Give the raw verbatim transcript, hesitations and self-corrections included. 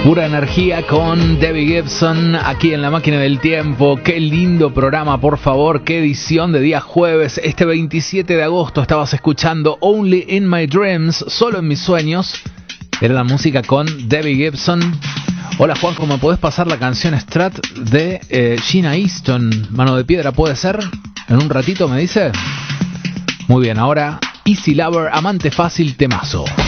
Pura energía con Debbie Gibson aquí en La Máquina del Tiempo. Qué lindo programa, por favor. Qué edición de día jueves. Este veintisiete de agosto estabas escuchando Only in My Dreams, solo en mis sueños. Era la música con Debbie Gibson. Hola Juanjo, ¿me podés pasar la canción Strat de eh, Gina Easton? Mano de piedra, ¿puede ser? En un ratito me dice. Muy bien, ahora Easy Lover, amante fácil, temazo.